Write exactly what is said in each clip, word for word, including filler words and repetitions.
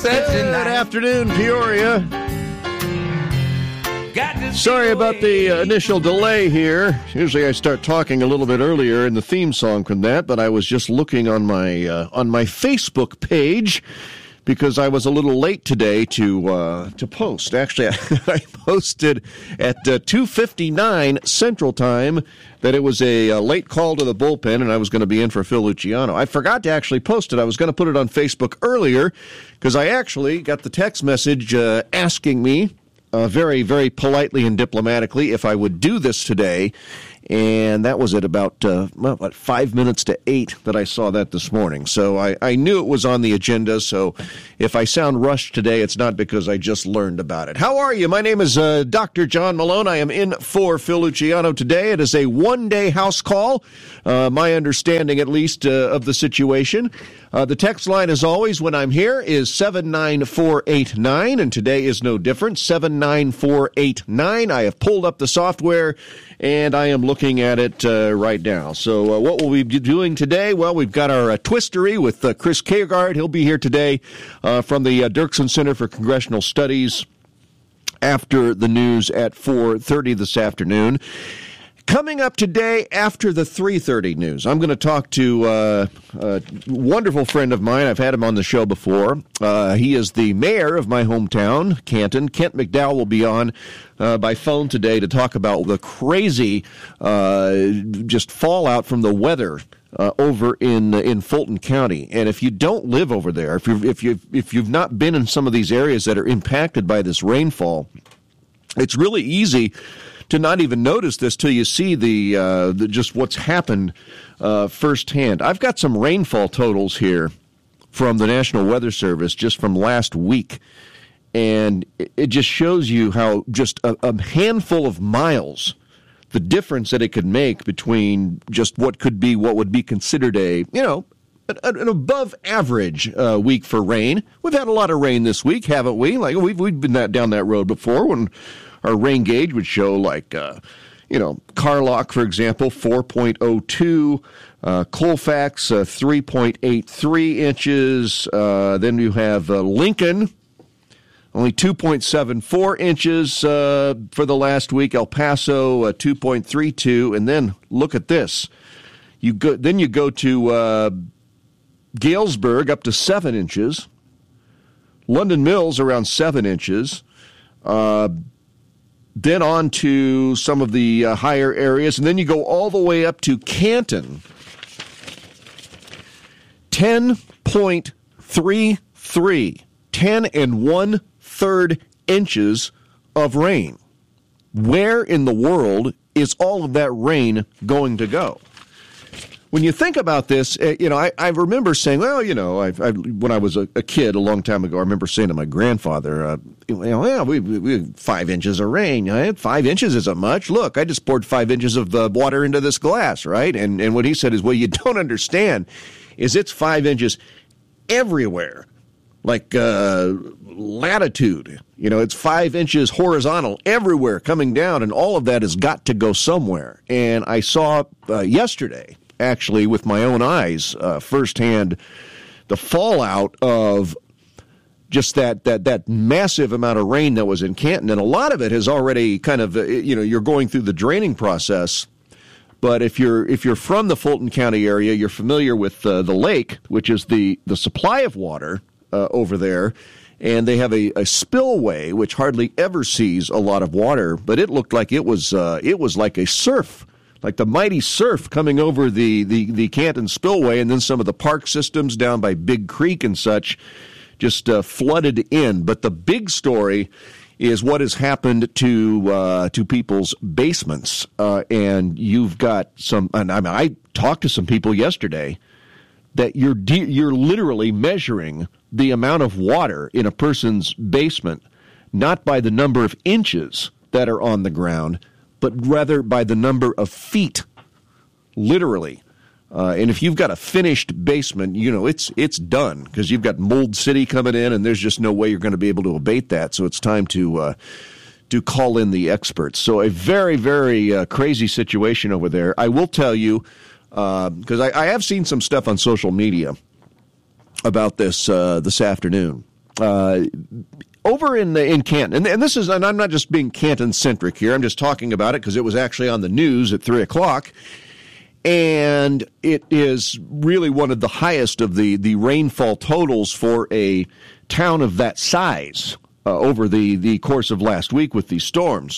Good afternoon, Peoria. Sorry about the uh, initial delay here. Usually I start talking a little bit earlier in the theme song from that, but I was just looking on my uh, on my Facebook page because I was a little late today to uh, to post. Actually, I posted at uh, two fifty-nine Central Time that it was a, a late call to the bullpen and I was going to be in for Phil Luciano. I forgot to actually post it. I was going to put it on Facebook earlier because I actually got the text message uh, asking me Uh, very, very politely and diplomatically if I would do this today, and that was at about, uh, well, about five minutes to eight that I saw that this morning. So I, I knew it was on the agenda, so if I sound rushed today, it's not because I just learned about it. How are you? My name is uh, Doctor John Malone. I am in for Phil Luciano today. It is a one-day house call, uh, my understanding at least uh, of the situation. Uh, the text line, as always, when I'm here is seven nine four eight nine, and today is no different, seven nine four eight nine. I have pulled up the software, and I am looking at it uh, right now. So uh, what will we be doing today? Well, we've got our uh, Twistery with uh, Chris Kagard. He'll be here today uh, from the uh, Dirksen Center for Congressional Studies after the news at four thirty this afternoon. Coming up today after the three thirty news, I'm going to talk to uh, a wonderful friend of mine. I've had him on the show before. Uh, he is the mayor of my hometown, Canton. Kent McDowell will be on uh, by phone today to talk about the crazy uh, just fallout from the weather uh, over in in Fulton County. And if you don't live over there, if you if you if you've not been in some of these areas that are impacted by this rainfall, it's really easy to not even notice this till you see the, uh, the just what's happened uh, firsthand. I've got some rainfall totals here from the National Weather Service just from last week, and it just shows you how just a, a handful of miles, the difference that it could make between just what could be what would be considered a, you know, an, an above average uh, week for rain. We've had a lot of rain this week, haven't we? Like we've we've been that, down that road before when our rain gauge would show, like, uh, you know, Carlock, for example, four point oh two, uh, Colfax, uh, three point eight three inches. Uh, then you have uh, Lincoln, only two point seven four inches uh, for the last week. El Paso, uh, two point three two. And then look at this. You go, then you go to uh, Galesburg, up to seven inches. London Mills, around seven inches. Uh Then on to some of the uh, higher areas, and then you go all the way up to Canton. ten point three three, ten and one third inches of rain. Where in the world is all of that rain going to go? When you think about this, you know, I, I remember saying, well, you know, I, I, when I was a, a kid a long time ago, I remember saying to my grandfather, uh, you know, yeah, we, we, we five inches of rain. Five inches isn't much. Look, I just poured five inches of uh, water into this glass, right? And and what he said is, well, you don't understand is it's five inches everywhere, like uh, latitude. You know, it's five inches horizontal everywhere coming down, and all of that has got to go somewhere. And I saw uh, yesterday, actually, with my own eyes, uh, firsthand, the fallout of just that, that that massive amount of rain that was in Canton. And a lot of it has already kind of, uh, you know, you're going through the draining process. But if you're if you're from the Fulton County area, you're familiar with uh, the lake, which is the, the supply of water uh, over there. And they have a, a spillway, which hardly ever sees a lot of water. But it looked like it was uh, it was like a surf. Like the mighty surf coming over the, the, the Canton Spillway, and then some of the park systems down by Big Creek and such just uh, flooded in. But the big story is what has happened to uh, to people's basements. Uh, and you've got some, and I mean, I talked to some people yesterday that you're de- you're literally measuring the amount of water in a person's basement, not by the number of inches that are on the ground, but rather by the number of feet, literally. Uh, and if you've got a finished basement, you know, it's it's done because you've got Mold City coming in, and there's just no way you're going to be able to abate that. So it's time to uh, to call in the experts. So a very, very uh, crazy situation over there. I will tell you, because uh, I, I have seen some stuff on social media about this uh, this afternoon. uh, over in the, in Canton, and, and this is, and I'm not just being Canton-centric here, I'm just talking about it because it was actually on the news at three o'clock, and it is really one of the highest of the, the rainfall totals for a town of that size uh, over the, the course of last week with these storms.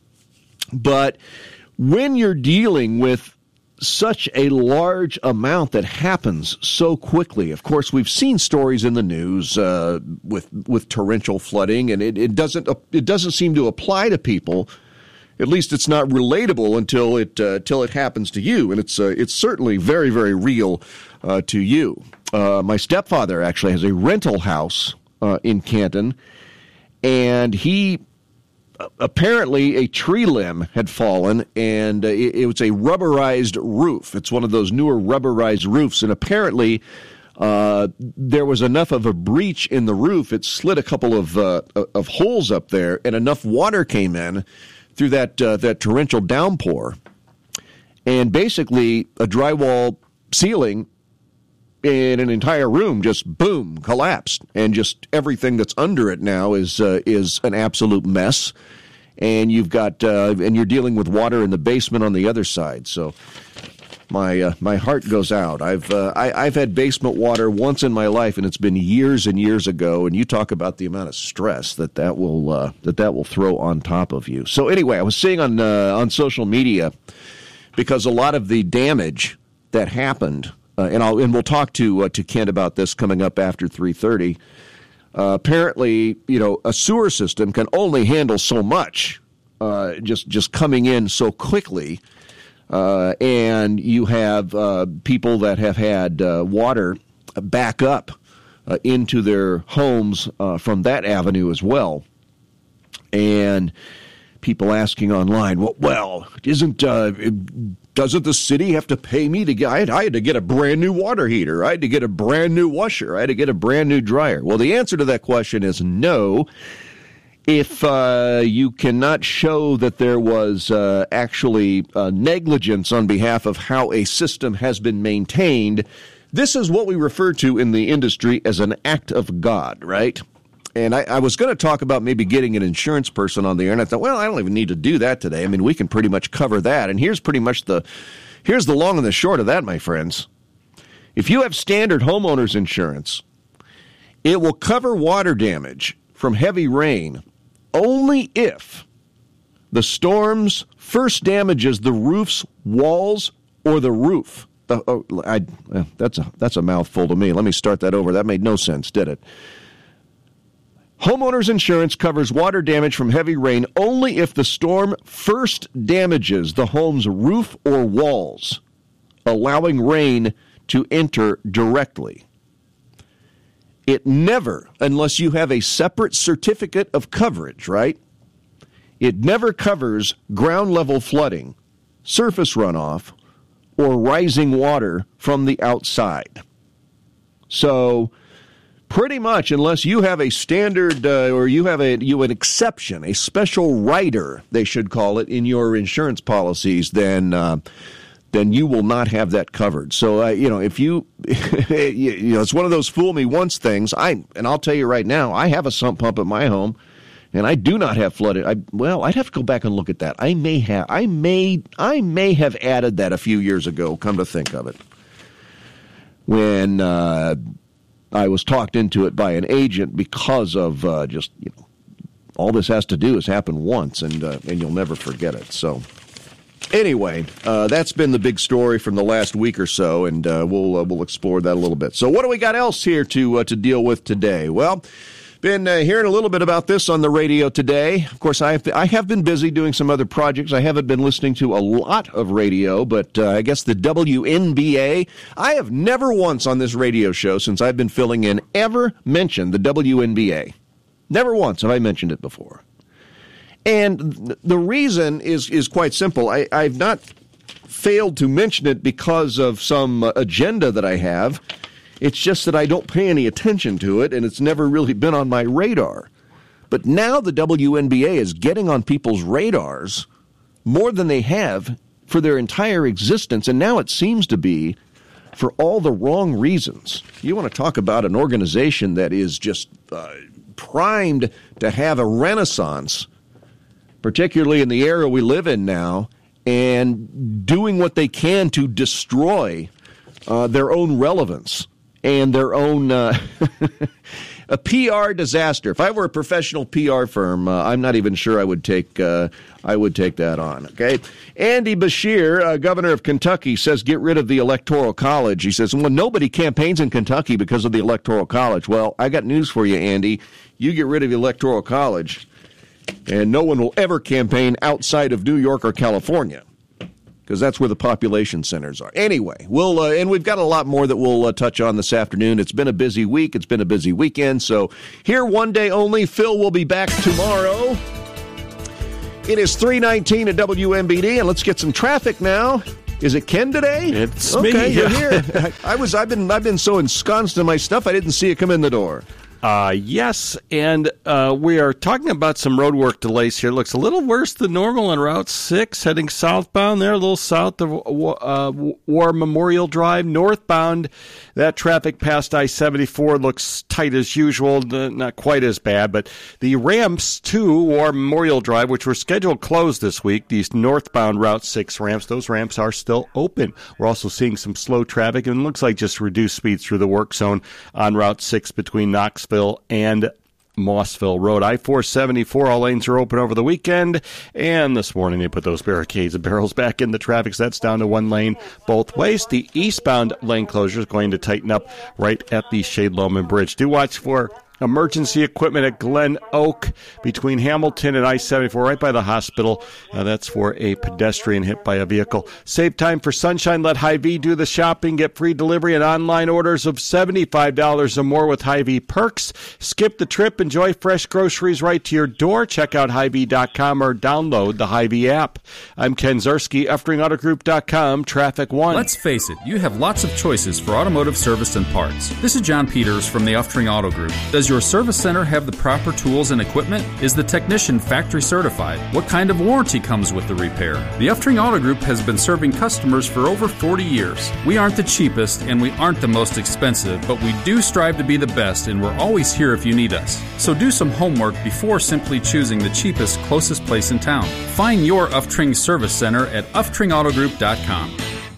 But when you're dealing with such a large amount that happens so quickly, of course, we've seen stories in the news uh, with with torrential flooding, and it, it doesn't it doesn't seem to apply to people. At least it's not relatable until it uh, till it happens to you, and it's uh, it's certainly very very real uh, to you. Uh, my stepfather actually has a rental house uh, in Canton, and he. Apparently, a tree limb had fallen, and uh, it, it was a rubberized roof. It's one of those newer rubberized roofs, and apparently uh, there was enough of a breach in the roof. It slid a couple of uh, of holes up there, and enough water came in through that uh, that torrential downpour, and basically a drywall ceiling in an entire room just boom collapsed, and just everything that's under it now is uh, is an absolute mess. And you've got uh, and you're dealing with water in the basement on the other side. So my uh, my heart goes out. I've uh, I, I've had basement water once in my life, and it's been years and years ago. And you talk about the amount of stress that that will uh, that that will throw on top of you. So anyway, I was seeing on uh, on social media, because a lot of the damage that happened. Uh, and I'll and we'll talk to uh, to Kent about this coming up after three thirty. Uh, apparently, you know, a sewer system can only handle so much, uh, just just coming in so quickly, uh, and you have uh, people that have had uh, water back up uh, into their homes uh, from that avenue as well, and people asking online, well, well isn't uh, doesn't the city have to pay me to get? I had, I had to get a brand new water heater. I had to get a brand new washer. I had to get a brand new dryer. Well, the answer to that question is no. If uh, you cannot show that there was uh, actually uh, negligence on behalf of how a system has been maintained, this is what we refer to in the industry as an act of God, right? And I, I was going to talk about maybe getting an insurance person on the air, and I thought, well, I don't even need to do that today. I mean, we can pretty much cover that. And here's pretty much the, here's the long and the short of that, my friends. If you have standard homeowners insurance, it will cover water damage from heavy rain only if the storms first damages the roof's walls or the roof. The, oh, I, that's a that's a mouthful to me. Let me start that over. That made no sense, did it? Homeowners insurance covers water damage from heavy rain only if the storm first damages the home's roof or walls, allowing rain to enter directly. It never, unless you have a separate certificate of coverage, right? It never covers ground level flooding, surface runoff, or rising water from the outside. So, pretty much, unless you have a standard uh, or you have a you an exception, a special rider, they should call it, in your insurance policies, then uh, then you will not have that covered. So uh, you know, if you you know, it's one of those fool me once things. I and I'll tell you right now, I have a sump pump at my home, and I do not have flooded. I, well, I'd have to go back and look at that. I may have, I may, I may have added that a few years ago. Come to think of it, when. Uh, I was talked into it by an agent because of uh, just, you know, all this has to do is happen once, and uh, and you'll never forget it. So anyway, uh, that's been the big story from the last week or so, and uh, we'll uh, we'll explore that a little bit. So what do we got else here to uh, to deal with today? Well, been uh, hearing a little bit about this on the radio today. Of course, I have, I have been busy doing some other projects. I haven't been listening to a lot of radio, but uh, I guess the W N B A, I have never once on this radio show since I've been filling in ever mentioned the W N B A. Never once have I mentioned it before. And the reason is, is quite simple. I, I've not failed to mention it because of some agenda that I have. It's just that I don't pay any attention to it, and it's never really been on my radar. But now the W N B A is getting on people's radars more than they have for their entire existence, and now it seems to be for all the wrong reasons. You want to talk about an organization that is just uh, primed to have a renaissance, particularly in the era we live in now, and doing what they can to destroy uh, their own relevance and their own uh, a P R disaster. If I were a professional P R firm, uh, I'm not even sure I would take uh, I would take that on. Okay, Andy Beshear, uh, governor of Kentucky, says get rid of the Electoral College. He says, well, nobody campaigns in Kentucky because of the Electoral College. Well, I got news for you, Andy. You get rid of the Electoral College, and no one will ever campaign outside of New York or California, because that's where the population centers are. Anyway, we'll uh, and we've got a lot more that we'll uh, touch on this afternoon. It's been a busy week. It's been a busy weekend. So here one day only. Phil will be back tomorrow. It is three nineteen at W M B D, and let's get some traffic now. Is it Ken today? It's okay, me. Okay, you're here. I, I was. I've been. I've been so ensconced in my stuff, I didn't see it come in the door. Uh, yes, and uh, we are talking about some road work delays here. It looks a little worse than normal on Route six, heading southbound there, a little south of uh, War Memorial Drive. Northbound, that traffic past I seventy-four looks tight as usual, not quite as bad, but the ramps to War Memorial Drive, which were scheduled closed this week, these northbound Route six ramps, those ramps are still open. We're also seeing some slow traffic, and it looks like just reduced speeds through the work zone on Route six between Knoxville and Mossville Road. I four seventy-four, all lanes are open over the weekend, and this morning they put those barricades and barrels back in the traffic, so that's down to one lane both ways. The eastbound lane closure is going to tighten up right at the Shade Loman Bridge. Do watch for emergency equipment at Glen Oak between Hamilton and I seventy-four, right by the hospital. Uh, that's for a pedestrian hit by a vehicle. Save time for Sunshine. Let Hy-Vee do the shopping. Get free delivery and online orders of seventy-five dollars or more with Hy-Vee perks. Skip the trip. Enjoy fresh groceries right to your door. Check out Hy Vee dot com or download the Hy-Vee app. I'm Ken Zarski, Uftring Auto Group dot com, Traffic One. Let's face it, you have lots of choices for automotive service and parts. This is John Peters from the Uftring Auto Group. Does your service center have the proper tools and equipment? Is the technician factory certified? What kind of warranty comes with the repair? The Uftring Auto Group has been serving customers for over forty years. We aren't the cheapest and we aren't the most expensive, but we do strive to be the best, and we're always here if you need us. So do some homework before simply choosing the cheapest, closest place in town. Find your Uftring Service Center at Uftring Auto Group dot com.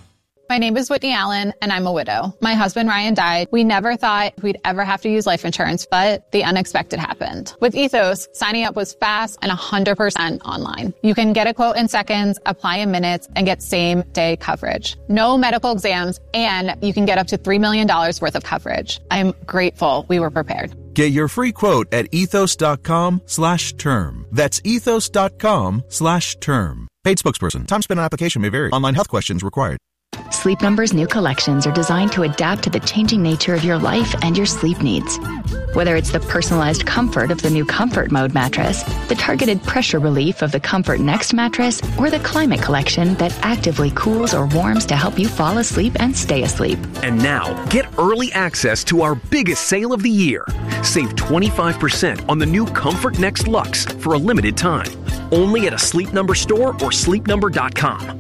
My name is Whitney Allen, and I'm a widow. My husband, Ryan, died. We never thought we'd ever have to use life insurance, but the unexpected happened. With Ethos, signing up was fast and one hundred percent online. You can get a quote in seconds, apply in minutes, and get same-day coverage. No medical exams, and you can get up to three million dollars worth of coverage. I'm grateful we were prepared. Get your free quote at ethos.com slash term. That's ethos.com slash term. Paid spokesperson. Time spent on application may vary. Online health questions required. Sleep Number's new collections are designed to adapt to the changing nature of your life and your sleep needs. Whether it's the personalized comfort of the new Comfort Mode mattress, the targeted pressure relief of the Comfort Next mattress, or the Climate Collection that actively cools or warms to help you fall asleep and stay asleep. And now, get early access to our biggest sale of the year. Save twenty-five percent on the new Comfort Next Luxe for a limited time. Only at a Sleep Number store or sleep number dot com.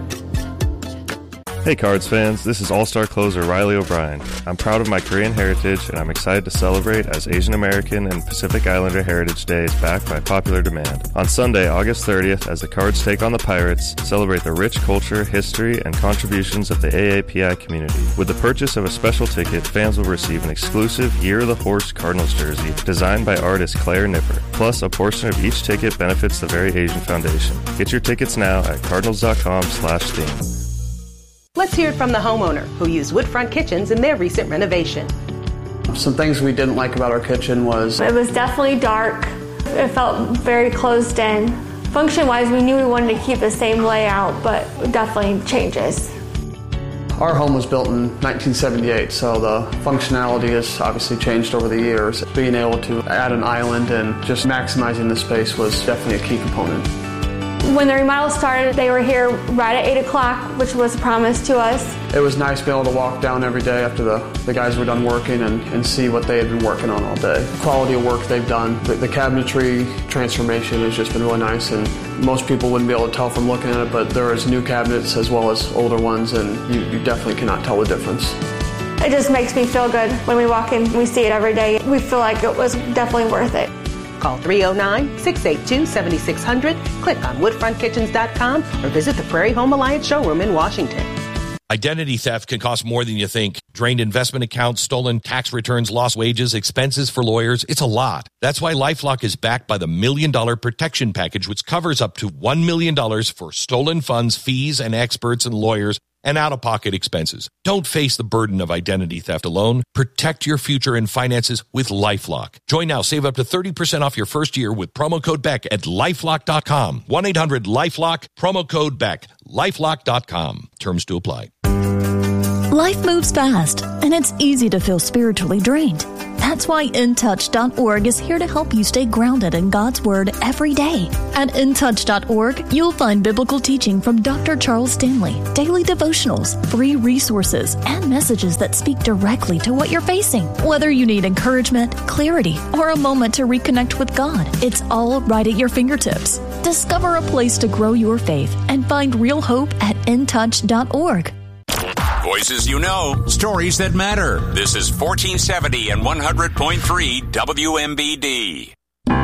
Hey Cards fans, this is All-Star closer Riley O'Brien. I'm proud of my Korean heritage, and I'm excited to celebrate as Asian American and Pacific Islander Heritage Day is backed by popular demand. On Sunday, August thirtieth, as the Cards take on the Pirates, celebrate the rich culture, history, and contributions of the A A P I community. With the purchase of a special ticket, fans will receive an exclusive Year of the Horse Cardinals jersey designed by artist Claire Nipper. Plus, a portion of each ticket benefits the Very Asian Foundation. Get your tickets now at cardinals.com slash theme. Let's hear it from the homeowner who used Woodfront Kitchens in their recent renovation. Some things we didn't like about our kitchen was... It was definitely dark. It felt very closed in. Function-wise, we knew we wanted to keep the same layout, but definitely changes. Our home was built in nineteen seventy-eight, so the functionality has obviously changed over the years. Being able to add an island and just maximizing the space was definitely a key component. When the remodel started, they were here right at eight o'clock, which was promised to us. It was nice being able to walk down every day after the, the guys were done working and, and see what they had been working on all day. The quality of work they've done, the, the cabinetry transformation has just been really nice, and most people wouldn't be able to tell from looking at it, but there is new cabinets as well as older ones, and you, you definitely cannot tell the difference. It just makes me feel good when we walk in, we see it every day. We feel like it was definitely worth it. Call three oh nine, six eight two, seven six zero zero, click on woodfront kitchens dot com, or visit the Prairie Home Alliance showroom in Washington. Identity theft can cost more than you think. Drained investment accounts, stolen tax returns, lost wages, expenses for lawyers. It's a lot. That's why LifeLock is backed by the Million Dollar Protection Package, which covers up to one million dollars for stolen funds, fees, and experts and lawyers, and out-of-pocket expenses. Don't face the burden of identity theft alone. Protect your future and finances with LifeLock. Join now. Save up to thirty percent off your first year with promo code Beck at lifelock dot com. one eight hundred lifelock, promo code Beck. lifelock dot com. Terms to apply. Life moves fast, and it's easy to feel spiritually drained. That's why in touch dot org is here to help you stay grounded in God's Word every day. At in touch dot org, you'll find biblical teaching from Doctor Charles Stanley, daily devotionals, free resources, and messages that speak directly to what you're facing. Whether you need encouragement, clarity, or a moment to reconnect with God, it's all right at your fingertips. Discover a place to grow your faith and find real hope at in touch dot org. Voices you know, stories that matter. This is fourteen seventy and one hundred point three W M B D.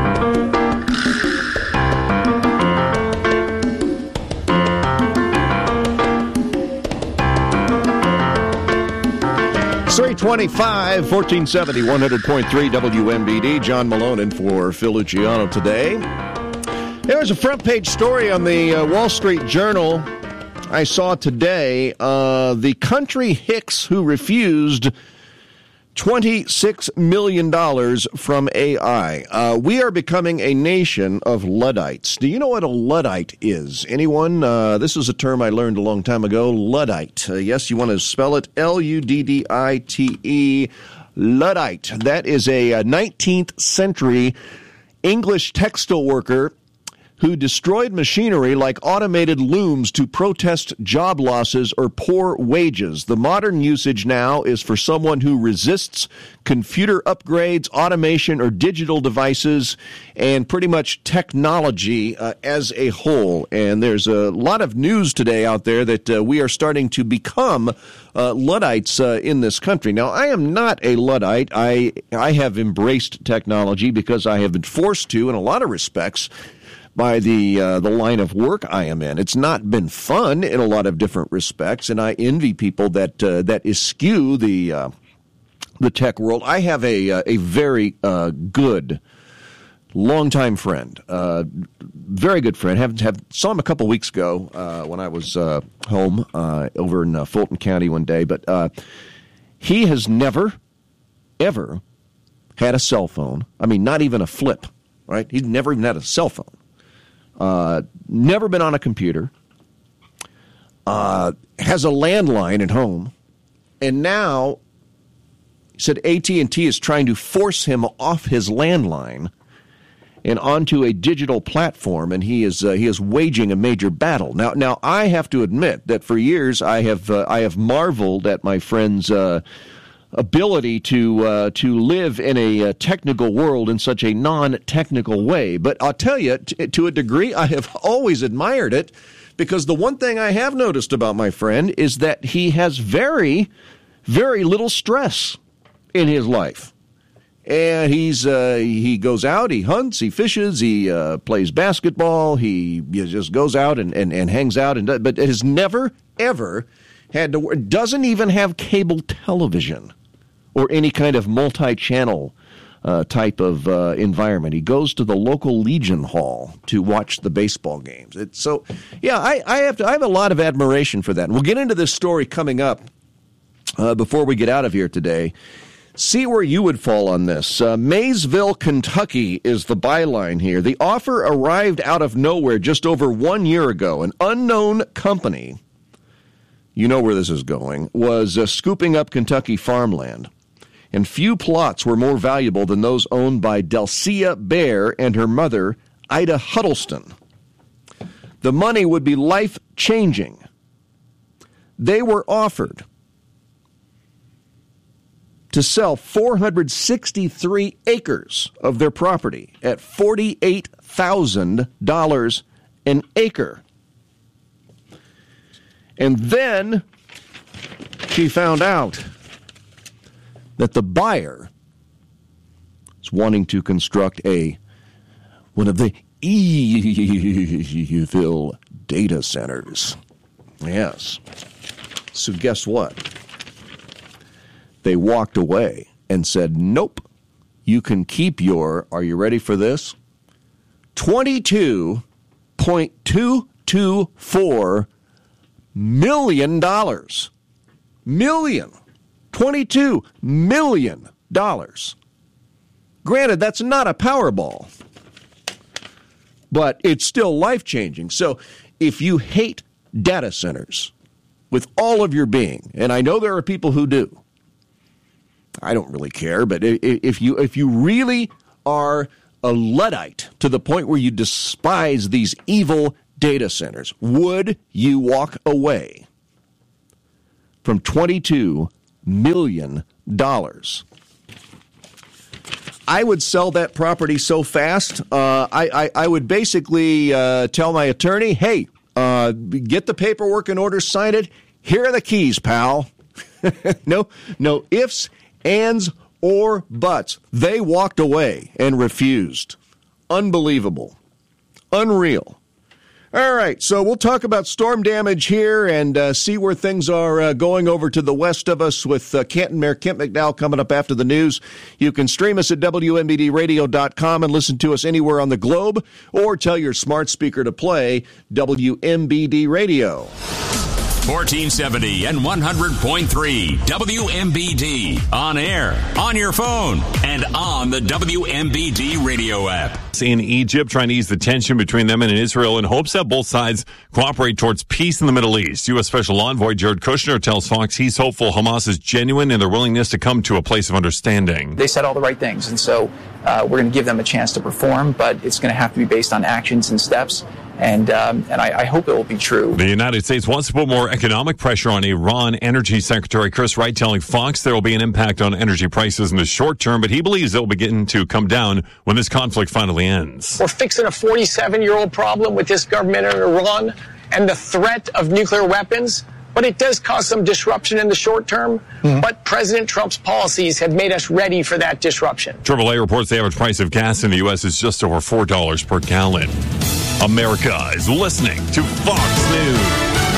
three twenty-five, fourteen seventy, one hundred point three W M B D. John Malone in for Phil Luciano today. There was a front page story on the uh, Wall Street Journal I saw today. Uh, the country hicks who refused twenty-six million dollars from A I. Uh, we are becoming a nation of Luddites. Do you know what a Luddite is? Anyone? Uh, this is a term I learned a long time ago. Luddite. Uh, yes, you want to spell it L U D D I T E. Luddite. That is a, a nineteenth century English textile worker who destroyed machinery like automated looms to protest job losses or poor wages. The modern usage now is for someone who resists computer upgrades, automation, or digital devices, and pretty much technology uh, as a whole. And there's a lot of news today out there that uh, we are starting to become uh, Luddites uh, in this country. Now, I am not a Luddite. I, I have embraced technology because I have been forced to in a lot of respects by the uh, the line of work I am in. It's not been fun in a lot of different respects, and I envy people that uh, that eschew the uh, the tech world. I have a uh, a very uh, good longtime friend, uh, very good friend. Have, have saw him a couple weeks ago uh, when I was uh, home uh, over in uh, Fulton County one day, but uh, he has never ever had a cell phone. I mean, not even a flip. Right? He's never even had a cell phone. Uh, never been on a computer, uh, has a landline at home, and now he said A T and T is trying to force him off his landline and onto a digital platform, and he is uh, he is waging a major battle. Now, now I have to admit that for years I have uh, I have marveled at my friend's uh, ability to uh, to live in a uh, technical world in such a non-technical way. But I'll tell you, t- to a degree, I have always admired it, because the one thing I have noticed about my friend is that he has very, very little stress in his life. And he's uh, he goes out, he hunts, he fishes, he uh, plays basketball, he, he just goes out and, and, and hangs out, and but has never, ever had to, doesn't even have cable television or any kind of multi-channel uh, type of uh, environment. He goes to the local Legion Hall to watch the baseball games. It's so, yeah, I, I have to, I have a lot of admiration for that. And we'll get into this story coming up uh, before we get out of here today. See where you would fall on this. Uh, Maysville, Kentucky is the byline here. The offer arrived out of nowhere just over one year ago. An unknown company, you know where this is going, was uh, scooping up Kentucky farmland. And few plots were more valuable than those owned by Delcia Bear and her mother, Ida Huddleston. The money would be life-changing. They were offered to sell four hundred sixty-three acres of their property at forty-eight thousand dollars an acre. And then she found out that the buyer is wanting to construct a one of the evil data centers. Yes. So guess what? They walked away and said, nope, you can keep your, are you ready for this? twenty-two point two two four million dollars. Million. twenty-two million dollars. Granted, that's not a Powerball, but it's still life-changing. So if you hate data centers with all of your being, and I know there are people who do, I don't really care, but if you if you really are a Luddite to the point where you despise these evil data centers, would you walk away from twenty-two million dollars? I would sell that property so fast, uh, I, I, I would basically uh, tell my attorney, hey, uh, get the paperwork in order, sign it. Here are the keys, pal. no, no ifs, ands, or buts. They walked away and refused. Unbelievable. Unreal. All right, so we'll talk about storm damage here and uh, see where things are uh, going over to the west of us with uh, Canton Mayor Kent McDowell coming up after the news. You can stream us at W M B D radio dot com and listen to us anywhere on the globe, or tell your smart speaker to play W M B D Radio. fourteen seventy and one hundred point three W M B D. On air, on your phone, and on the W M B D radio app. In Egypt, trying to ease the tension between them and Israel in hopes that both sides cooperate towards peace in the Middle East. U S. Special Envoy Jared Kushner tells Fox he's hopeful Hamas is genuine in their willingness to come to a place of understanding. They said all the right things, and so uh, we're going to give them a chance to perform, but it's going to have to be based on actions and steps. And um, and I, I hope it will be true. The United States wants to put more economic pressure on Iran. Energy Secretary Chris Wright telling Fox there will be an impact on energy prices in the short term, but he believes it will begin to come down when this conflict finally ends. We're fixing a forty-seven-year-old problem with this government in Iran and the threat of nuclear weapons. But it does cause some disruption in the short term. Mm-hmm. But President Trump's policies have made us ready for that disruption. triple A reports the average price of gas in the U S is just over four dollars per gallon. America is listening to Fox News.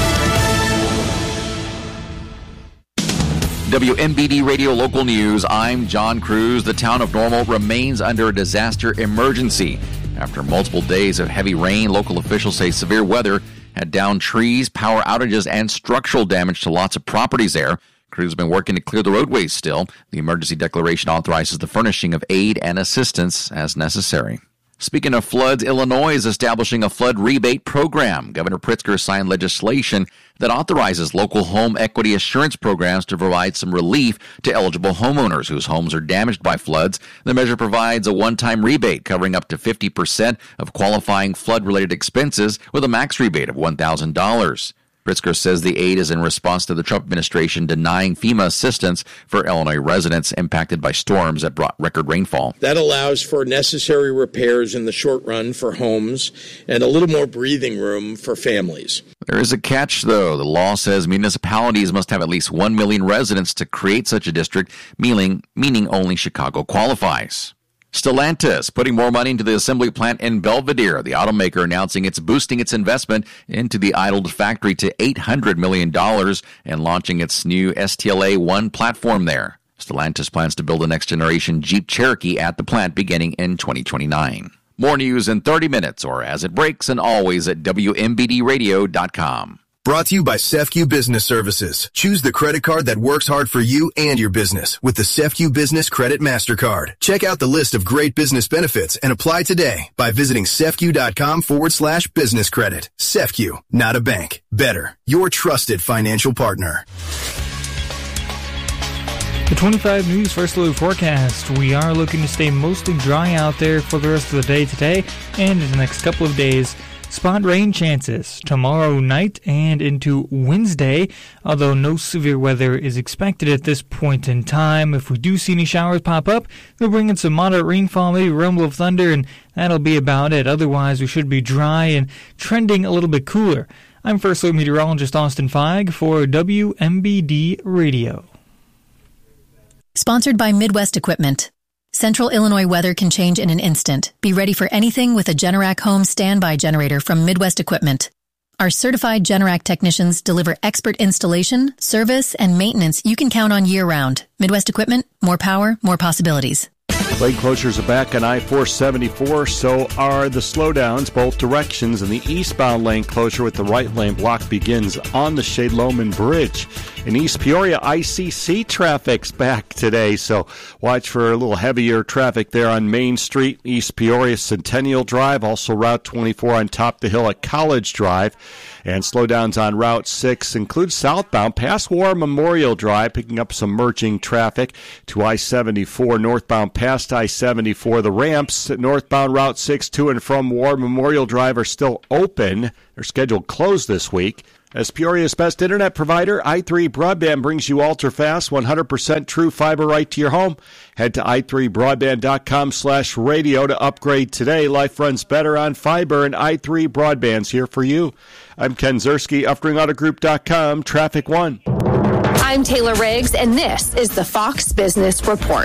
W M B D Radio Local News, I'm John Cruz. The town of Normal remains under a disaster emergency. After multiple days of heavy rain, local officials say severe weather had downed trees, power outages, and structural damage to lots of properties there. Crews have been working to clear the roadways still. The emergency declaration authorizes the furnishing of aid and assistance as necessary. Speaking of floods, Illinois is establishing a flood rebate program. Governor Pritzker signed legislation that authorizes local home equity assurance programs to provide some relief to eligible homeowners whose homes are damaged by floods. The measure provides a one-time rebate covering up to fifty percent of qualifying flood-related expenses with a max rebate of one thousand dollars. Pritzker says the aid is in response to the Trump administration denying FEMA assistance for Illinois residents impacted by storms that brought record rainfall. That allows for necessary repairs in the short run for homes and a little more breathing room for families. There is a catch, though. The law says municipalities must have at least one million residents to create such a district, meaning, meaning only Chicago qualifies. Stellantis putting more money into the assembly plant in Belvidere. The automaker announcing it's boosting its investment into the idled factory to eight hundred million dollars and launching its new S T L A one platform there. Stellantis plans to build a next-generation Jeep Cherokee at the plant beginning in twenty twenty-nine. More news in thirty minutes or as it breaks, and always at W M B D radio dot com. Brought to you by SEFCU Business Services. Choose the credit card that works hard for you and your business with the SEFCU Business Credit MasterCard. Check out the list of great business benefits and apply today by visiting SEFCU.com forward slash business credit. SEFCU, not a bank. Better, your trusted financial partner. The twenty-five News First Alert forecast. We are looking to stay mostly dry out there for the rest of the day today and in the next couple of days. Spot rain chances tomorrow night and into Wednesday, although no severe weather is expected at this point in time. If we do see any showers pop up, they'll bring in some moderate rainfall, maybe rumble of thunder, and that'll be about it. Otherwise, we should be dry and trending a little bit cooler. I'm First Alert Meteorologist Austin Feig for W M B D Radio. Sponsored by Midwest Equipment. Central Illinois weather can change in an instant. Be ready for anything with a Generac Home standby generator from Midwest Equipment. Our certified Generac technicians deliver expert installation, service, and maintenance you can count on year-round. Midwest Equipment, more power, more possibilities. Lane closures are back on I four seventy-four, so are the slowdowns, both directions, and the eastbound lane closure with the right lane block begins on the Shade Loman Bridge. In East Peoria, I C C traffic's back today, so watch for a little heavier traffic there on Main Street, East Peoria, Centennial Drive, also Route twenty-four on top of the hill at College Drive. And slowdowns on Route six include southbound past War Memorial Drive, picking up some merging traffic to I seventy-four, northbound past I seventy-four. The ramps at northbound Route six to and from War Memorial Drive are still open. They're scheduled closed this week. As Peoria's best internet provider, i three Broadband brings you ultra-fast, one hundred percent true fiber right to your home. Head to i three broadband dot com slash radio to upgrade today. Life runs better on fiber, and i three Broadband's here for you. I'm Ken Zerski, Uftring Auto Group dot com, Traffic One. I'm Taylor Riggs, and this is the Fox Business Report.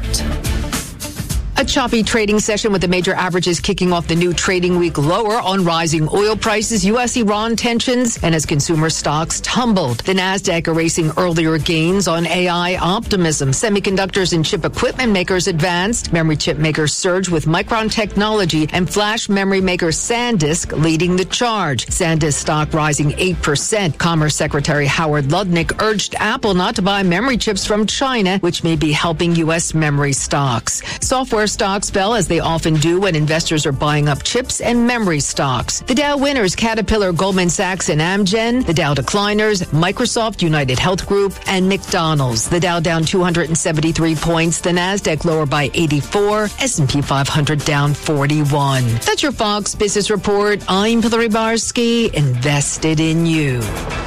A choppy trading session with the major averages kicking off the new trading week lower on rising oil prices, U S Iran tensions, and as consumer stocks tumbled. The Nasdaq erasing earlier gains on A I optimism. Semiconductors and chip equipment makers advanced. Memory chip makers surged with Micron Technology and flash memory maker SanDisk leading the charge. SanDisk stock rising eight percent. Commerce Secretary Howard Lutnick urged Apple not to buy memory chips from China, which may be helping U S memory stocks. Software stocks fell as they often do when investors are buying up chips and memory stocks. The Dow winners, Caterpillar, Goldman Sachs, and Amgen. The Dow decliners, Microsoft, United Health Group, and McDonald's. The Dow down two hundred seventy-three points. The Nasdaq lower by eighty-four. S and P five hundred down forty-one. That's your Fox Business Report. I'm Hillary Barsky, invested in you.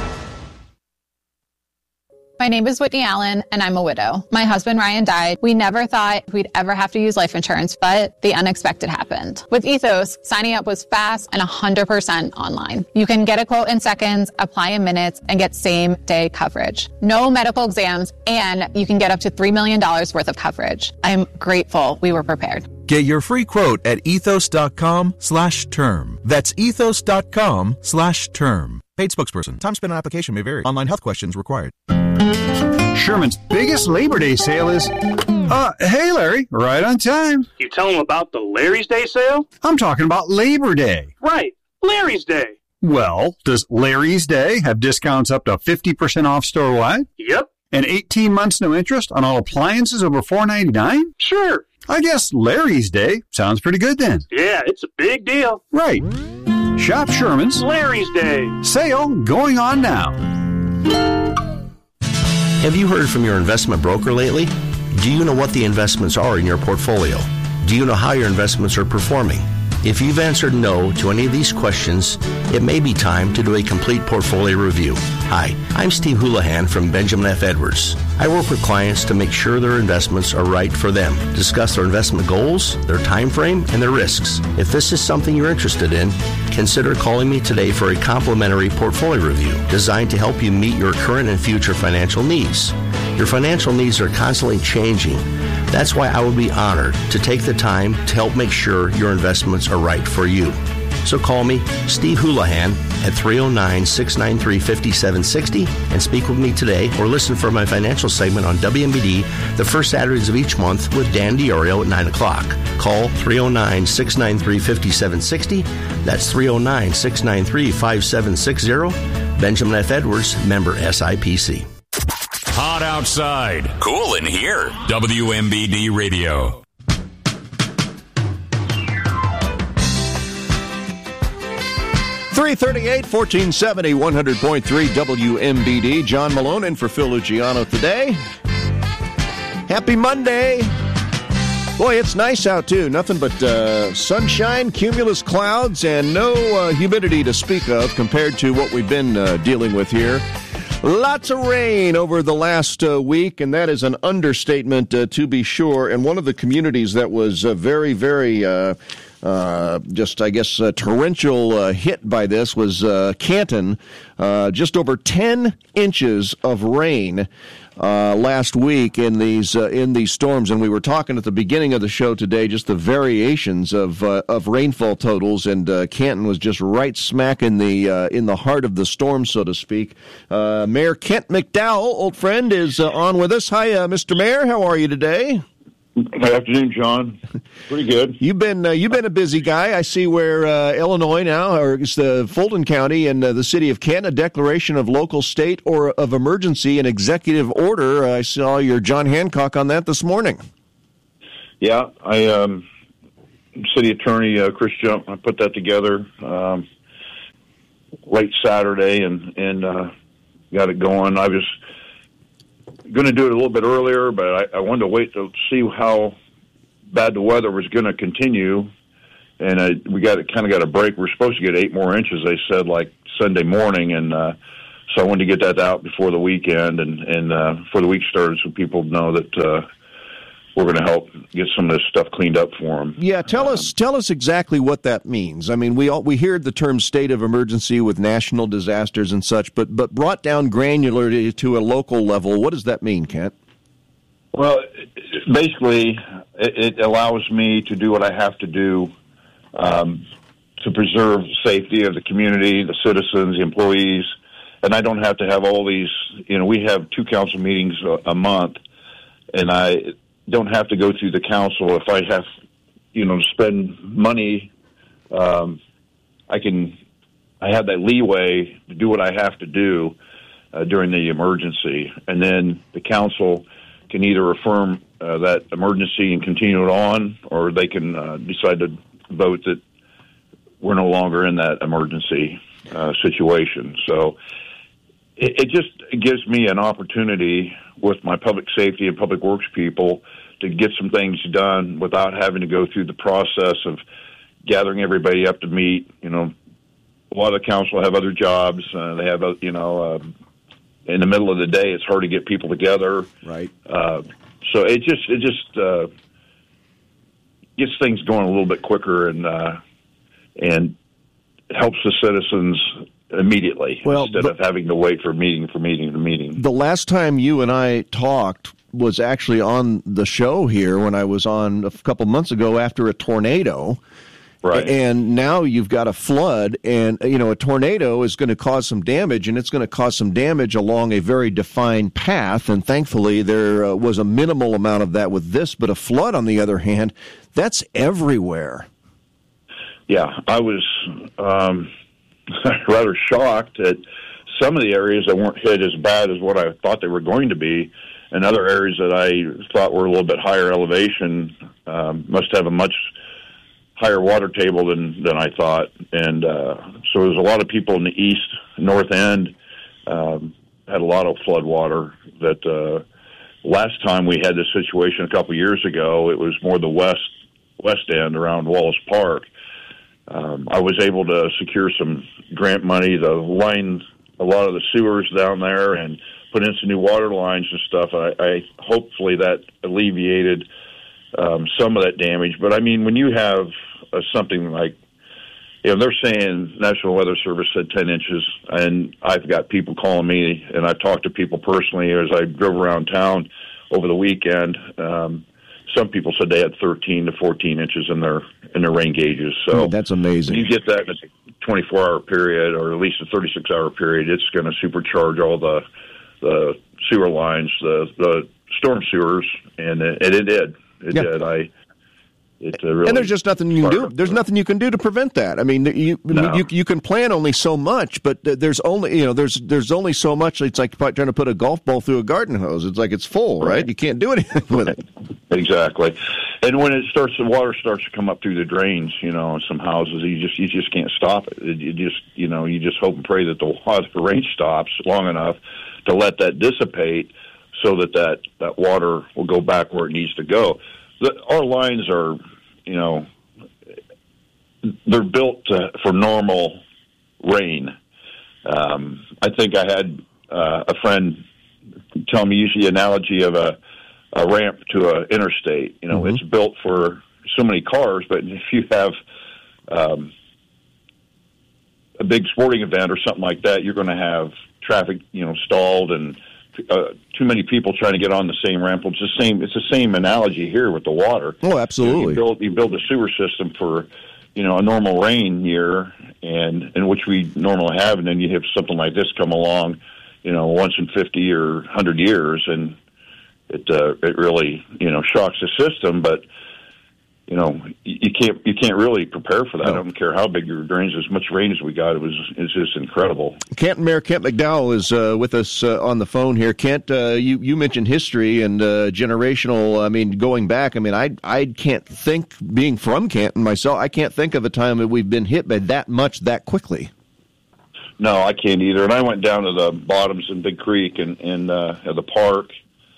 My name is Whitney Allen, and I'm a widow. My husband, Ryan, died. We never thought we'd ever have to use life insurance, but the unexpected happened. With Ethos, signing up was fast and one hundred percent online. You can get a quote in seconds, apply in minutes, and get same-day coverage. No medical exams, and you can get up to three million dollars worth of coverage. I'm grateful we were prepared. Get your free quote at ethos.com slash term. That's ethos.com slash term. Paid spokesperson. Time spent on application may vary. Online health questions required. Sherman's biggest Labor Day sale is... Uh, hey, Larry, right on time. You tell them about the Larry's Day sale? I'm talking about Labor Day. Right, Larry's Day. Well, does Larry's Day have discounts up to fifty percent off store-wide? Yep. And eighteen months no interest on all appliances over four ninety-nine? Sure. I guess Larry's Day sounds pretty good then. Yeah, it's a big deal. Right. Shop Sherman's Larry's Day sale going on now. Have you heard from your investment broker lately? Do you know what the investments are in your portfolio? Do you know how your investments are performing? If you've answered no to any of these questions, it may be time to do a complete portfolio review. Hi, I'm Steve Houlihan from Benjamin F. Edwards. I work with clients to make sure their investments are right for them, discuss their investment goals, their time frame, and their risks. If this is something you're interested in, consider calling me today for a complimentary portfolio review designed to help you meet your current and future financial needs. Your financial needs are constantly changing. That's why I would be honored to take the time to help make sure your investments are right for you. So call me, Steve Houlihan, at three oh nine, six nine three, five seven six oh and speak with me today, or listen for my financial segment on W M B D the first Saturdays of each month with Dan DiOrio at nine o'clock. Call three oh nine, six nine three, five seven six oh. That's three oh nine, six nine three, five seven six oh. Benjamin F. Edwards, member S I P C. Hot outside, cool in here. W M B D Radio. three thirty-eight, fourteen seventy, one hundred point three W M B D. John Malone in for Phil Luciano today. Happy Monday. Boy, it's nice out, too. Nothing but uh, sunshine, cumulus clouds, and no uh, humidity to speak of compared to what we've been uh, dealing with here. Lots of rain over the last uh, week, and that is an understatement uh, to be sure. And one of the communities that was uh, very, very... Uh, Uh, just, I guess, uh, torrential uh, hit by this was uh, Canton. Uh, just over ten inches of rain uh, last week in these uh, in these storms, and we were talking at the beginning of the show today, just the variations of uh, of rainfall totals, and uh, Canton was just right smack in the uh, in the heart of the storm, so to speak. Uh, Mayor Kent McDowell, old friend, is uh, on with us. Hi, uh, Mister Mayor. How are you today? Good afternoon, John. Pretty good. You've been uh, you've been a busy guy. I see where uh, Illinois now, or it's the Fulton County and uh, the city of Canton, a declaration of local, state, or of emergency, an executive order. Uh, I saw your John Hancock on that this morning. Yeah, I um, city attorney uh, Chris Jump. I put that together um, late Saturday and and uh, got it going. I was going to do it a little bit earlier, but I, I wanted to wait to see how bad the weather was going to continue, and I, we got kind of got a break. We're supposed to get eight more inches, they said, like Sunday morning, and uh, so I wanted to get that out before the weekend and and uh, before the week started, so people know that uh, we're going to help get some of this stuff cleaned up for them. Yeah, tell um, us tell us exactly what that means. I mean, we all we hear the term state of emergency with national disasters and such, but but brought down granular to, to a local level, what does that mean, Kent? Well, basically, it, it allows me to do what I have to do um, to preserve the safety of the community, the citizens, the employees, and I don't have to have all these. You know, we have two council meetings a, a month, and I don't have to go through the council. If I have, you know, to spend money, um, I can, I have that leeway to do what I have to do uh, during the emergency. And then the council can either affirm uh, that emergency and continue it on, or they can uh, decide to vote that we're no longer in that emergency uh, situation. So it, it just gives me an opportunity with my public safety and public works people to get some things done without having to go through the process of gathering everybody up to meet. You know, a lot of the council have other jobs. Uh, they have, you know, uh, in the middle of the day, it's hard to get people together. Right. Uh, so it just it just uh, gets things going a little bit quicker and uh, and helps the citizens immediately well, instead of having to wait for meeting for meeting to meeting. The last time you and I talked was actually on the show here when I was on a couple months ago after a tornado. Right. And now you've got a flood, and, you know, a tornado is going to cause some damage, and it's going to cause some damage along a very defined path, and thankfully there uh, was a minimal amount of that with this, but a flood, on the other hand, that's everywhere. Yeah, I was um, rather shocked at some of the areas that weren't hit as bad as what I thought they were going to be, and other areas that I thought were a little bit higher elevation um, must have a much higher water table than, than I thought. And uh, so there's a lot of people in the east, north end, um, had a lot of flood water that uh, last time we had this situation a couple years ago, it was more the west west end around Wallace Park. Um, I was able to secure some grant money to line a lot of the sewers down there and put in some new water lines and stuff. I, I hopefully that alleviated um, some of that damage. But I mean, when you have uh, something like, you know, they're saying National Weather Service said ten inches, and I've got people calling me, and I've talked to people personally as I drove around town over the weekend. Um, some people said they had thirteen to fourteen inches in their in their rain gauges. So oh, that's amazing. When you get that in a twenty-four hour period, or at least a thirty-six hour period, it's going to supercharge all the the sewer lines, the the storm sewers, and it, and it did. It yeah. did. I. It, uh, really and there's just nothing you can do. There's nothing you can do to prevent that. I mean, you no. you, you can plan only so much, but there's only you know there's there's only so much. It's like trying to put a golf ball through a garden hose. It's like it's full, right? right? You can't do anything with it. Exactly. And when it starts, the water starts to come up through the drains. You know, in some houses, you just you just can't stop it. You just you know you just hope and pray that the water, the rain stops long enough to let that dissipate, so that, that that water will go back where it needs to go. the, our lines are, you know, they're built to, for normal rain. Um, I think I had uh, a friend tell me, use the analogy of a, a ramp to an interstate. You know, mm-hmm. It's built for so many cars, but if you have um, a big sporting event or something like that, you're going to have traffic, you know, stalled and uh, too many people trying to get on the same ramp. It's the same. It's the same analogy here with the water. Oh, absolutely. You, know, you build you build a sewer system for, you know, a normal rain year, and in which we normally have, and then you have something like this come along, you know, once in fifty or one hundred years, and it uh, it really, you know, shocks the system. But you know, you can't you can't really prepare for that. No. I don't care how big your drains, as much rain as we got, it was it's just incredible. Canton Mayor Kent McDowell is uh, with us uh, on the phone here. Kent, uh, you you mentioned history and uh, generational. I mean, going back. I mean, I I can't think, being from Canton myself, I can't think of a time that we've been hit by that much that quickly. No, I can't either. And I went down to the bottoms in Big Creek and and uh, at the park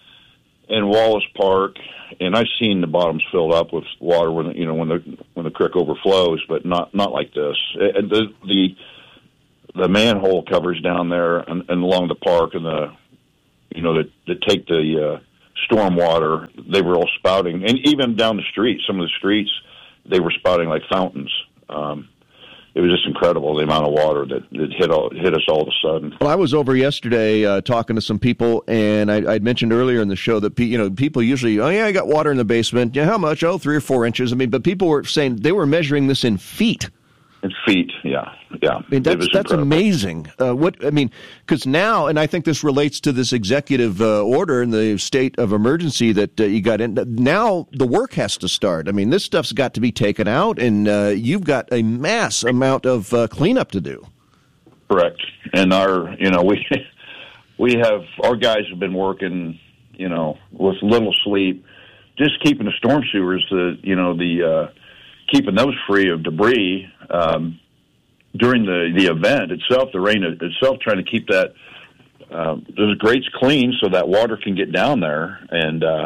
and Wallace Park. And I've seen the bottoms filled up with water when you know when the when the creek overflows, but not not like this. And the the the manhole covers down there and, and along the park and the you know that that take the uh, storm water, they were all spouting, and even down the street, some of the streets, they were spouting like fountains. Um, It was just incredible, the amount of water that, that hit all, hit us all of a sudden. Well, I was over yesterday uh, talking to some people, and I, I'd mentioned earlier in the show that you know people usually, oh yeah, I got water in the basement. Yeah, how much? Oh, three or four inches. I mean, but people were saying they were measuring this in feet. In feet, yeah, yeah. I mean, that's that's amazing. Uh, what I mean, because now, and I think this relates to this executive uh, order in the state of emergency that uh, you got in. Now the work has to start. I mean, this stuff's got to be taken out, and uh, you've got a mass amount of uh, cleanup to do. Correct, and our, you know, we we have our guys have been working, you know, with little sleep, just keeping the storm sewers, the you know the. Uh, keeping those free of debris um, during the, the event itself, the rain itself, trying to keep that uh, those grates clean so that water can get down there. And uh,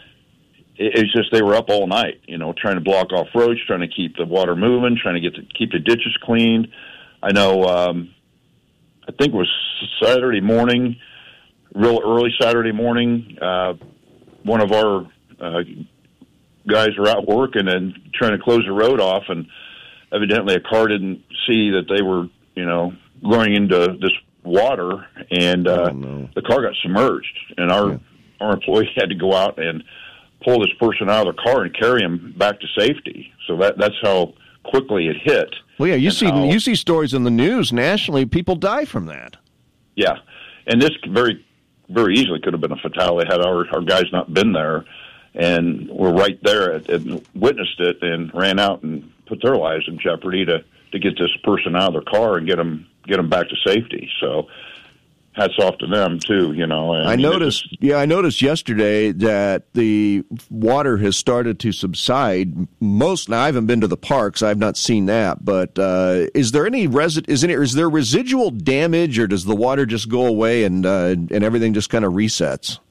it, it's just they were up all night, you know, trying to block off roads, trying to keep the water moving, trying to get the, keep the ditches cleaned. I know, um, I think it was Saturday morning, real early Saturday morning, uh, one of our uh, guys were out working and trying to close the road off, and evidently a car didn't see that they were, you know, going into this water, and uh, oh, no. the car got submerged, and our yeah. our employee had to go out and pull this person out of the car and carry him back to safety. So that that's how quickly it hit. Well, yeah, you see how, you see stories in the news nationally. People die from that. Yeah, and this very very easily could have been a fatality had our our guys not been there. And we're right there and witnessed it and ran out and put their lives in jeopardy to, to get this person out of their car and get them get them back to safety. So hats off to them too. You know, and I noticed. Just, yeah, I noticed yesterday that the water has started to subside. Most now, I haven't been to the parks. I've not seen that. But uh, is there any resi- is, any, is there residual damage, or does the water just go away and uh, and everything just kind of resets?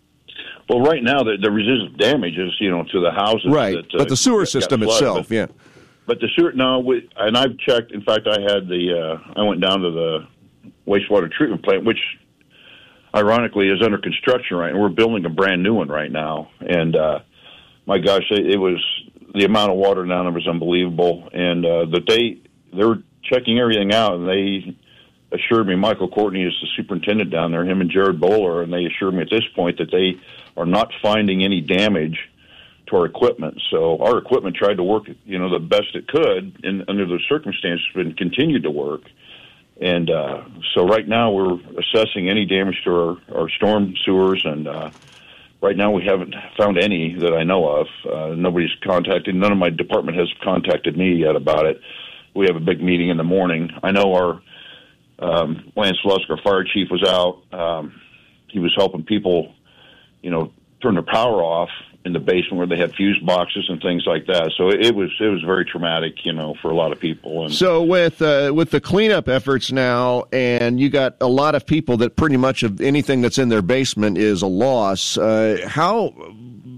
Well, right now, the, the residual damage is, you know, to the houses. Right, that, uh, but the sewer system flooded, itself, but, yeah. But the sewer, no, we, and I've checked. In fact, I had the, uh, I went down to the wastewater treatment plant, which, ironically, is under construction right now. We're building a brand new one right now. And, uh, my gosh, it, it was, the amount of water down there was unbelievable. And uh, the day, they were checking everything out, and they assured me, Michael Courtney is the superintendent down there, him and Jared Bowler, and they assured me at this point that they are not finding any damage to our equipment. So our equipment tried to work, you know, the best it could in, under those circumstances, and continued to work. And uh, so right now we're assessing any damage to our, our storm sewers, and uh, right now we haven't found any that I know of. Uh, nobody's contacted. None of my department has contacted me yet about it. We have a big meeting in the morning. I know our um, Lance Lusk, our fire chief, was out. Um, he was helping people, you know, turn their power off in the basement where they had fuse boxes and things like that. So it was it was very traumatic, you know, for a lot of people. And so with uh, with the cleanup efforts now, and you got a lot of people that pretty much of anything that's in their basement is a loss. Uh, how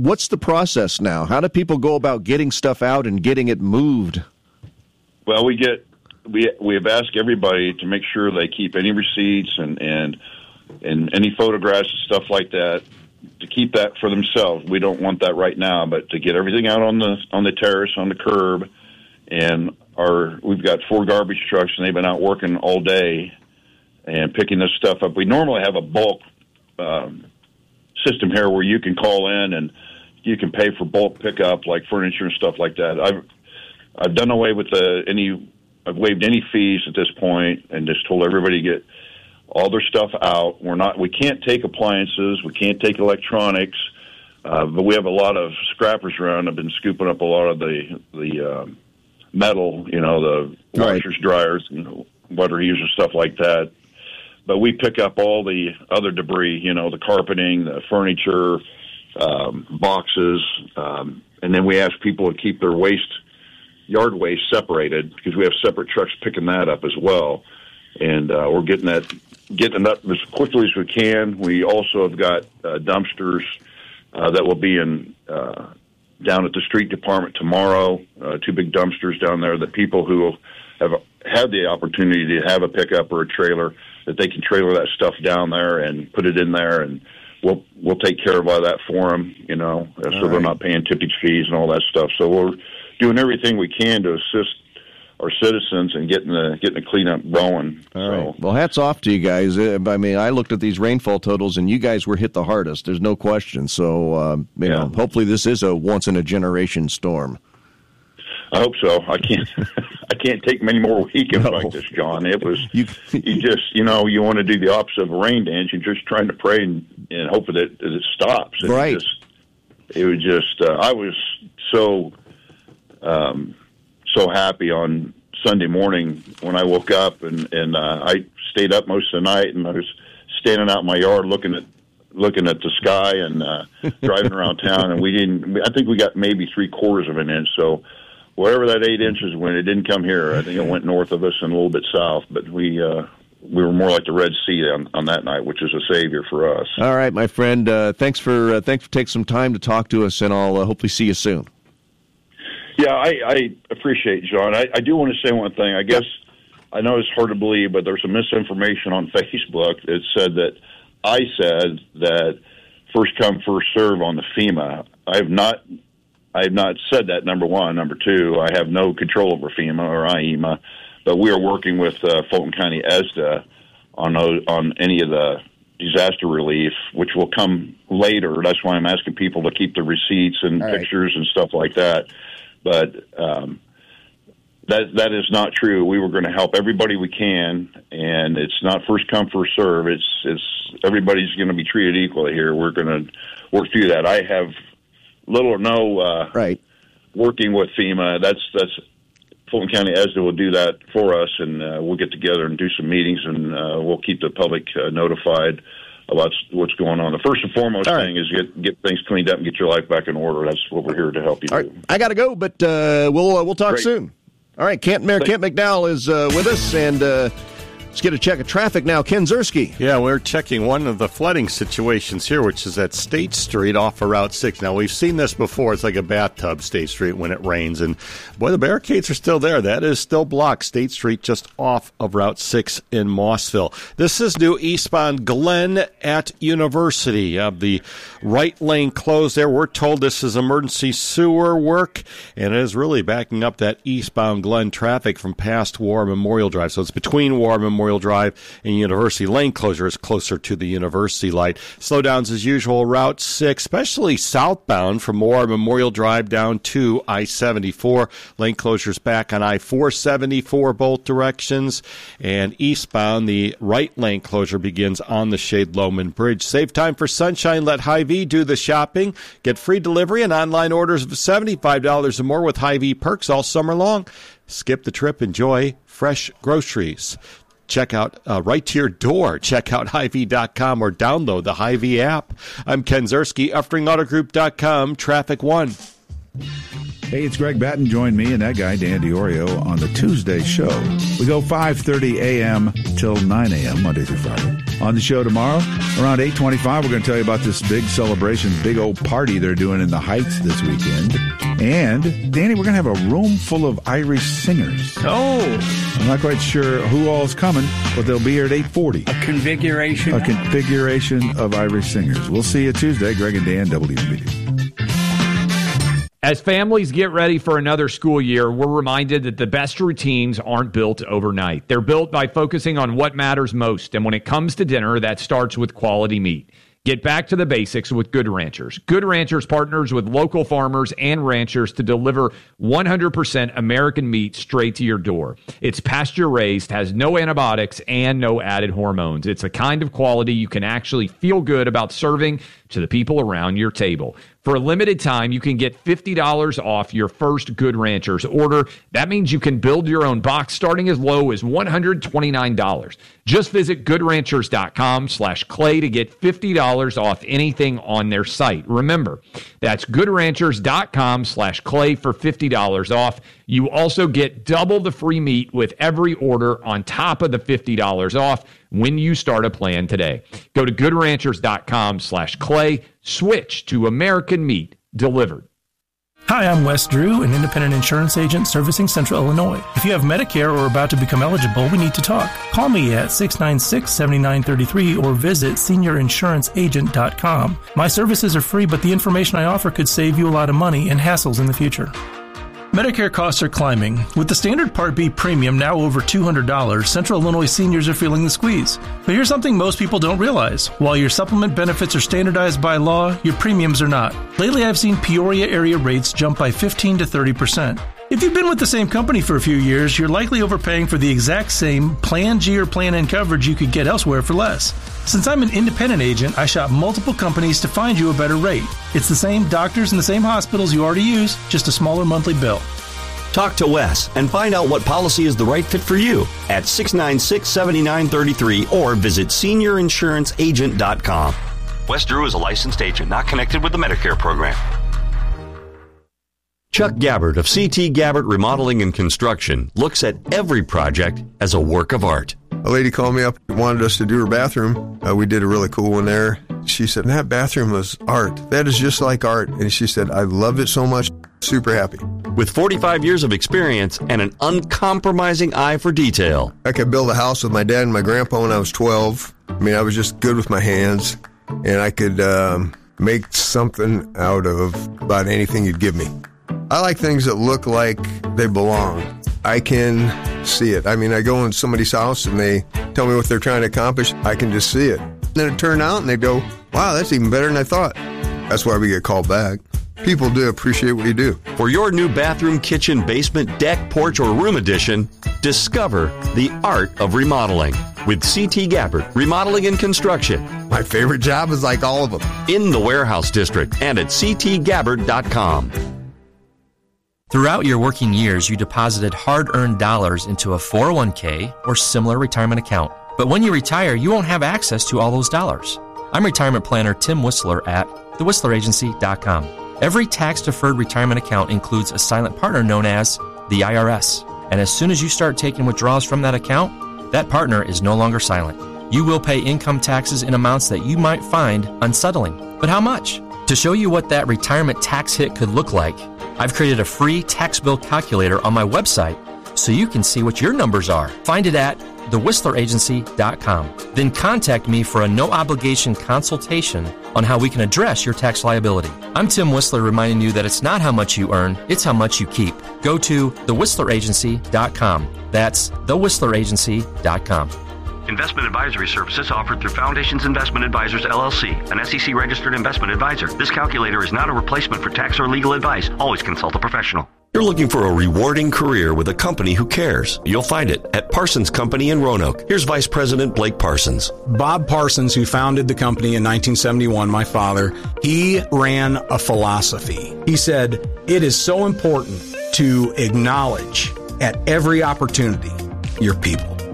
what's the process now? How do people go about getting stuff out and getting it moved? Well, we get we we have asked everybody to make sure they keep any receipts and and and any photographs and stuff like that, to keep that for themselves. We don't want that right now, but to get everything out on the on the terrace, on the curb, and our we've got four garbage trucks, and they've been out working all day and picking this stuff up. We normally have a bulk um, system here where you can call in and you can pay for bulk pickup, like furniture and stuff like that. I've I've done away with the any. I've waived any fees at this point, and just told everybody to get all their stuff out. We're not. We can't take appliances. We can't take electronics. Uh, but we have a lot of scrappers around. I've been scooping up a lot of the the uh, metal, you know, the washers, right. dryers, and water heaters and stuff like that. But we pick up all the other debris, you know, the carpeting, the furniture, um, boxes, um, and then we ask people to keep their waste, yard waste, separated, because we have separate trucks picking that up as well. And uh, we're getting that getting it up as quickly as we can. We also have got uh, dumpsters uh, that will be in uh, down at the street department tomorrow. Uh, two big dumpsters down there that people who have had the opportunity to have a pickup or a trailer, that they can trailer that stuff down there and put it in there, and we'll we'll take care of all that for them. You know, uh, so they're not paying tippage fees and all that stuff. So we're doing everything we can to assist our citizens and getting the getting the cleanup going. All so. right. Well, hats off to you guys. I mean, I looked at these rainfall totals, and you guys were hit the hardest. There's no question. So, uh, you yeah. know, hopefully this is a once in a generation storm. I hope so. I can't. I can't take many more weekends no. like this, John. It was you, you just you know you want to do the opposite of a rain dance. You're just trying to pray and, and hope that it, that it stops. And right. It, just, it was just. Uh, I was so. Um, so happy on Sunday morning when I woke up, and and uh, I stayed up most of the night, and I was standing out in my yard looking at looking at the sky and uh, driving around town, and we didn't. I think we got maybe three quarters of an inch. So wherever that eight inches went, it didn't come here. I think it went north of us and a little bit south, but we. Uh, We were more like the Red Sea on, on that night, which is a savior for us. All right, my friend. Uh, thanks for uh, thanks for taking some time to talk to us, and I'll uh, hopefully see you soon. Yeah, I, I appreciate it, John. I, I do want to say one thing. I guess I know it's hard to believe, but there's some misinformation on Facebook that said that I said that first come, first serve on the FEMA. I have not. I have not said that. Number one. Number two. I have no control over FEMA or I E M A, but we are working with uh, Fulton County E S D A on on any of the disaster relief, which will come later. That's why I'm asking people to keep the receipts and All pictures right. and stuff like that. But um, that that is not true. We were going to help everybody we can, and it's not first come, first serve. It's it's everybody's going to be treated equally here. We're going to work through that. I have little or no uh, right working with FEMA. That's that's Fulton County E S D A will do that for us, and uh, we'll get together and do some meetings, and uh, we'll keep the public uh, notified about what's going on. The first and foremost All thing right. is get get things cleaned up and get your life back in order. That's what we're here to help you All do. Right. I got to go, but uh, we'll uh, we'll talk Great. soon. All right, Kent Mayor Kent McDowell is uh, with us, and uh, let's get a check of traffic now. Ken Zerski. Yeah, we're checking one of the flooding situations here, which is at State Street off of Route six. Now, we've seen this before. It's like a bathtub, State Street, when it rains. And, boy, the barricades are still there. That is still blocked. State Street just off of Route six in Mossville. This is new eastbound Glen at University. Uh, the right lane closed there. We're told this is emergency sewer work, and it is really backing up that eastbound Glen traffic from past War Memorial Drive. So it's between War Memorial Memorial Drive and University. Lane closure is closer to the University light. Slowdowns as usual, Route six, especially southbound from War Memorial Drive down to I seventy-four. Lane closures back on I four seventy-four both directions. And eastbound, the right lane closure begins on the Shade Loman Bridge. Save time for sunshine. Let Hy-Vee do the shopping. Get free delivery and online orders of seventy-five dollars or more with Hy-Vee perks all summer long. Skip the trip. Enjoy fresh groceries. Check out uh, right to your door. Check out Hy Vee dot com or download the Hy-Vee app. I'm Ken Zerski, Uftring Auto Group dot com, Traffic One. Hey, it's Greg Batten. Join me and that guy, Dan DiOrio, on the Tuesday show. We go five thirty a.m. till nine a.m., Monday through Friday. On the show tomorrow, around eight twenty-five, we're going to tell you about this big celebration, big old party they're doing in the Heights this weekend. And, Danny, we're going to have a room full of Irish singers. Oh! I'm not quite sure who all's coming, but they'll be here at eight forty. A configuration? A configuration of Irish singers. We'll see you Tuesday. Greg and Dan, W M B D. As families get ready for another school year, we're reminded that the best routines aren't built overnight. They're built by focusing on what matters most. And when it comes to dinner, that starts with quality meat. Get back to the basics with Good Ranchers. Good Ranchers partners with local farmers and ranchers to deliver one hundred percent American meat straight to your door. It's pasture-raised, has no antibiotics, and no added hormones. It's a kind of quality you can actually feel good about serving to the people around your table. For a limited time, you can get fifty dollars off your first Good Ranchers order. That means you can build your own box starting as low as one hundred twenty-nine dollars. Just visit goodranchers.com slash clay to get fifty dollars off anything on their site. Remember, that's goodranchers.com slash clay for fifty dollars off. You also get double the free meat with every order on top of the fifty dollars off when you start a plan today. Go to goodranchers.com slash clay. Switch to American meat delivered. Hi, I'm Wes Drew, an independent insurance agent servicing Central Illinois. If you have Medicare or are about to become eligible, we need to talk. Call me at six nine six, seven nine three three or visit senior insurance agent dot com. My services are free, but the information I offer could save you a lot of money and hassles in the future. Medicare costs are climbing. With the standard Part B premium now over two hundred dollars, Central Illinois seniors are feeling the squeeze. But here's something most people don't realize. While your supplement benefits are standardized by law, your premiums are not. Lately, I've seen Peoria area rates jump by fifteen to thirty percent. If you've been with the same company for a few years, you're likely overpaying for the exact same Plan G or Plan N coverage you could get elsewhere for less. Since I'm an independent agent, I shop multiple companies to find you a better rate. It's the same doctors and the same hospitals you already use, just a smaller monthly bill. Talk to Wes and find out what policy is the right fit for you at six nine six, seven nine three three or visit senior insurance agent dot com. Wes Drew is a licensed agent not connected with the Medicare program. Chuck Gabbard of C T Gabbard Remodeling and Construction looks at every project as a work of art. A lady called me up and wanted us to do her bathroom. Uh, we did a really cool one there. She said, that bathroom was art. That is just like art. And she said, I love it so much. Super happy. With forty-five years of experience and an uncompromising eye for detail. I could build a house with my dad and my grandpa when I was twelve. I mean, I was just good with my hands. And I could um, make something out of about anything you'd give me. I like things that look like they belong. I can see it. I mean, I go in somebody's house and they tell me what they're trying to accomplish. I can just see it. Then it turned out and they go, wow, that's even better than I thought. That's why we get called back. People do appreciate what you do. For your new bathroom, kitchen, basement, deck, porch, or room addition, discover the art of remodeling with C T Gabbard Remodeling and Construction. My favorite job is like all of them. In the Warehouse District and at c t gabbard dot com. Throughout your working years, you deposited hard-earned dollars into a four oh one k or similar retirement account. But when you retire, you won't have access to all those dollars. I'm retirement planner Tim Whistler at the whistler agency dot com. Every tax-deferred retirement account includes a silent partner known as the I R S. And as soon as you start taking withdrawals from that account, that partner is no longer silent. You will pay income taxes in amounts that you might find unsettling. But how much? To show you what that retirement tax hit could look like, I've created a free tax bill calculator on my website so you can see what your numbers are. Find it at the whistler agency dot com. Then contact me for a no-obligation consultation on how we can address your tax liability. I'm Tim Whistler reminding you that it's not how much you earn, it's how much you keep. Go to the whistler agency dot com. That's the whistler agency dot com. Investment advisory services offered through Foundations Investment Advisors, L L C, an S E C-registered investment advisor. This calculator is not a replacement for tax or legal advice. Always consult a professional. You're looking for a rewarding career with a company who cares. You'll find it at Parsons Company in Roanoke. Here's Vice President Blake Parsons. Bob Parsons, who founded the company in nineteen seventy-one, my father, he ran a philosophy. He said, it is so important to acknowledge at every opportunity your people.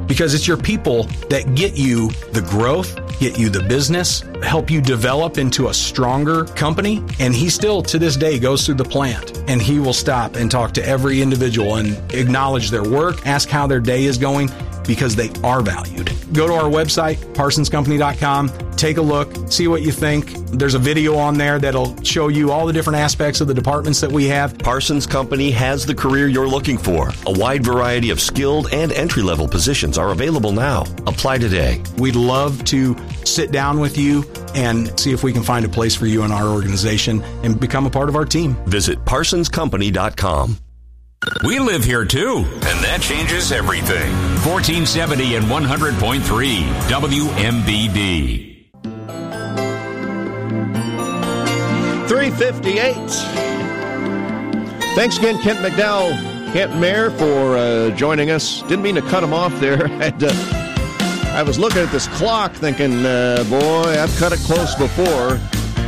because it's your people that get you the growth, get you the business, help you develop into a stronger company. And he still, to this day, goes through the plant and he will stop and talk to every individual and acknowledge their work, ask how their day is going, because they are valued. Go to our website, parsons company dot com, take a look, see what you think. There's a video on there that'll show you all the different aspects of the departments that we have. Parsons Company has the career you're looking for. A wide variety of skilled and entry-level positions are available now. Apply today. We'd love to sit down with you and see if we can find a place for you in our organization and become a part of our team. Visit parsons company dot com. We live here too, and that changes everything. fourteen seventy and one hundred point three W M B D. three fifty-eight. Thanks again, Kent McDowell, Kent Mayer, for uh, joining us. Didn't mean to cut him off there. I'd, uh, I was looking at this clock thinking, uh, boy, I've cut it close before.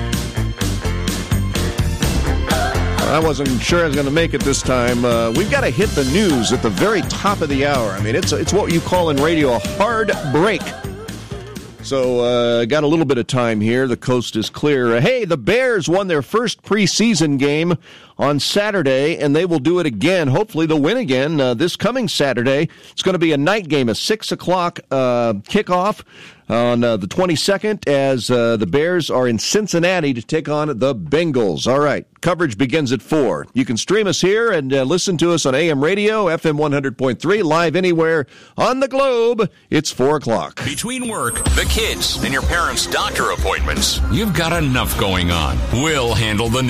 I wasn't sure I was going to make it this time. Uh, we've got to hit the news at the very top of the hour. I mean, it's it's what you call in radio a hard break. So, uh, got a little bit of time here. The coast is clear. Uh, hey, the Bears won their first preseason game on Saturday, and they will do it again. Hopefully, they'll win again uh, this coming Saturday. It's going to be a night game, a six o'clock uh, kickoff on uh, the twenty-second, as uh, the Bears are in Cincinnati to take on the Bengals. All right, coverage begins at four. You can stream us here and uh, listen to us on A M radio, F M one hundred point three, live anywhere on the globe. It's four o'clock. Between work, the kids, and your parents' doctor appointments, you've got enough going on. We'll handle the news.